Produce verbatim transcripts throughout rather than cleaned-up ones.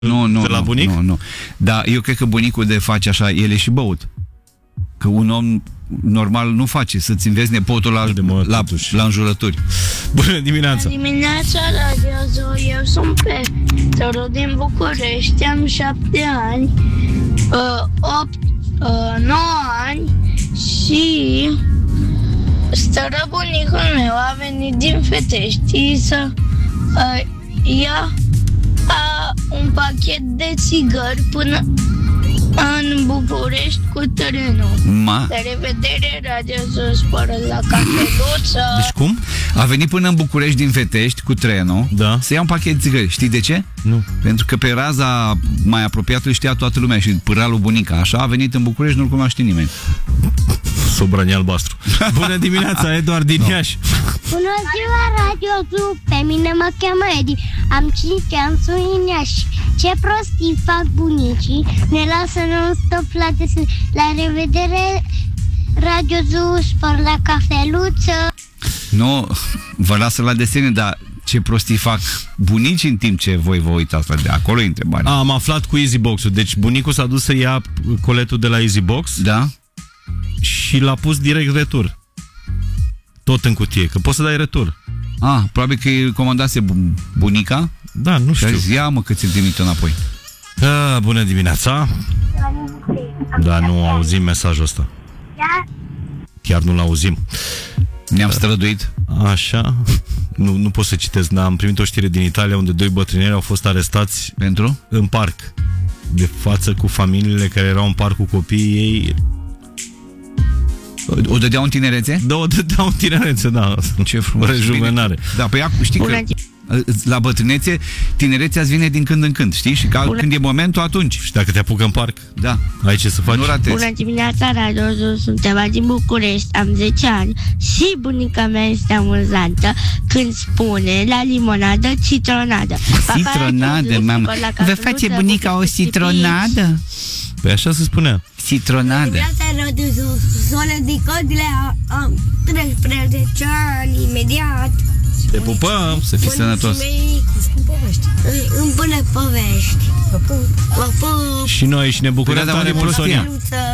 Nu, nu, de la bunic? Nu, nu. Dar eu cred că bunicul de face așa, el e și băut. Că un om normal nu face să-ți înveți nepotul la, mă, la, la înjurături. Bună dimineața! Bună dimineața, Radio, eu sunt Petru din București, am șapte ani, opt, nouă ani și străbunicul meu a venit din Fetești să uh, ia uh, un pachet de țigări până în București cu trenul. Ma. La revedere, Radio Zuspără la cafeluță. Deci cum? A venit până în București din Fetești cu trenul, da, să ia un pachet de țigări. Știi de ce? Nu. Pentru că pe raza mai apropiată știa toată lumea și pârâa lui bunica. Așa a venit în București, nu-l cunoaște nimeni. Sobrani albastru. Bună dimineața, Eduard din Iași. Bună ziua, Radio Zoo. Pe mine mă cheamă Edi. Am cinci ani, sunt în Iași. Ce prostii fac bunicii, ne lasă non-stop la desen. La revedere, Radio Zoo, spor la cafeluță. Nu, vă lasă la desene, dar ce prostii fac bunicii în timp ce voi vă uitați la de acolo e întrebarea. Am aflat cu Easy Box-ul. Deci bunicul s-a dus să ia coletul de la Easy Box. Da? Și l-a pus direct retur. Tot în cutie, că poți să dai retur. Ah, probabil că îi comandase bunica. Da, nu știu. Zis, ia mă că ți-l trimit înapoi. Ah, bună dimineața. Da, nu auzim mesajul ăsta. Chiar nu-l auzim. Ne-am străduit. Așa. Nu, nu pot să citesc, dar am primit o știre din Italia unde doi bătrâneri au fost arestați pentru? În parc. De față cu familiile care erau în parc cu copiii ei. O dădeau în tinerețe? Da, o dădeau în tinerețe, da. Ce frumos. Rejuvenare. Da, păi știi că la bătrânețe, tinerețea îți vine din când în când, știi? Și ca, când e momentul, atunci. Și dacă te apucă în parc, da, ai ce să faci? Nu ratezi. Bună dimineața, Radio Zoo, suntem din București, am zece ani și bunica mea este amuzantă când spune la limonadă citronadă. Citronadă, mamă. Vă face bunica o citronadă? Păi așa se spunea. Citronadă. Bună dimineața, Radio Zoo, zonă din Codile, am treisprezece ani, imediat. Te pupăm, să fii sănătos. Îmi pune povești. Și noi și ne bucurăm păi, tare mult, Sonia.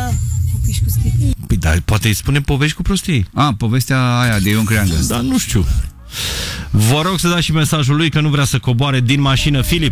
Păi da, poate îi spune povești cu prostii. Ah, povestea aia de Ion Creangă. Da, nu știu. Vă rog să dați și mesajul lui că nu vrea să coboare din mașină. Filip.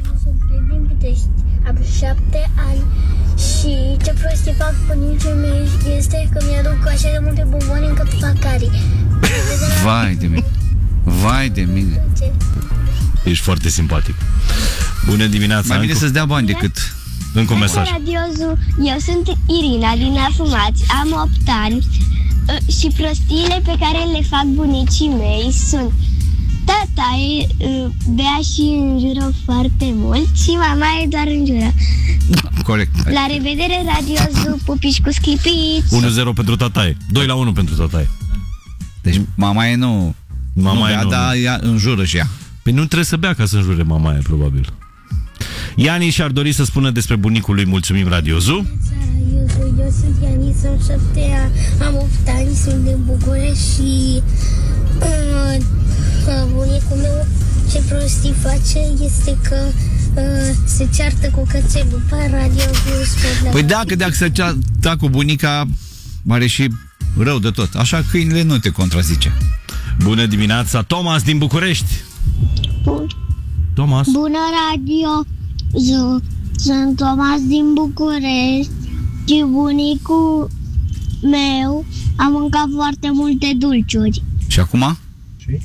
Am șapte ani și ce prostii fac bunicii mei este că mi-aduc așa de multe bomboane încât fac carii. Vai de mine. Vai de mine. Ești foarte simpatic. Bună dimineața. Mai bine să-ți dea bani decât încă un mesaj. Eu sunt Irina din Afumați, am opt ani și prostiile pe care le fac bunicii mei sunt: tata e, bea și înjură foarte mult și mama e doar înjură. Corect. La revedere, Radio Zoo, pupici cu sclipici. unu zero pentru tataie. doi la unu pentru tataie. Deci mama e nu... Mama nu bea, e nu, dar ea înjură și ea. Păi nu trebuie să bea ca să înjure mama e, probabil. Iani și-ar dori să spună despre bunicul lui. Mulțumim, Radio Zoo. Eu sunt Iani, sunt șapte ani, am opt ani, sunt din București și uh, uh, bunicul meu ce prostii face este că uh, se ceartă cu cățelul pe Radio Zoo. Păi dacă, dacă se ceartă cu bunica, are și rău de tot. Așa câinile nu te contrazice. Bună dimineața, Thomas din București. Bun. Thomas. Bună, Radio Zoo. Sunt Thomas din București și bunicul meu a mâncat foarte multe dulciuri. Și acum? Și?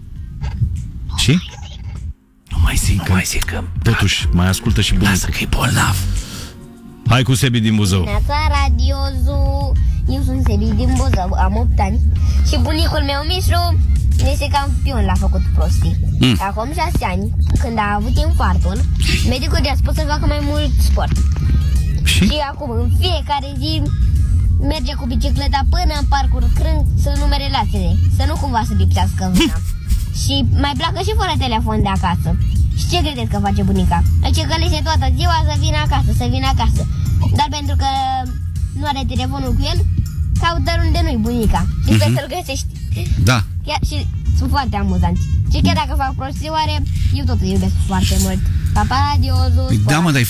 Și? Nu mai zic, nu mai zic că... Totuși, mai ascultă și bunicul. Lasă că e bolnav. Hai cu Sebi din Buzău. Neața, Radio Zoo. Eu sunt Sebi din Buzău, am opt ani și bunicul meu, Mișu, este campion la făcut prostii. Mm. Acum șase ani, când a avut infartul, medicul i-a spus să facă mai mult sport. Și? Și acum, în fiecare zi, merge cu bicicleta până în parcul Crânc să numere lasele, să nu cumva să lipsească vâna. Și mai pleacă și fără telefon de acasă. Și ce credeți că face bunica? Îi călăște toată ziua să vină acasă, să vină acasă. Dar pentru că nu are telefonul cu el, caută unde nu-i bunica și sper mm-hmm. să-l găsești. Da. Chiar, și sunt foarte amuzanți. Și chiar dacă fac prostioare, eu tot îi iubesc foarte mult. Pa, pa, adiosus. Păi da, mă, dar